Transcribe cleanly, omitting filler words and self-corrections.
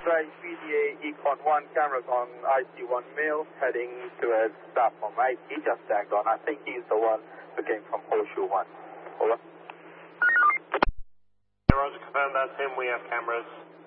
X-ray, PDA, Econ 1, cameras on IC1 male, heading to a platform 8. He just tagged on. I think he's the one who came from Horseshoe 1. Over. Roger, confirm that's him. We have cameras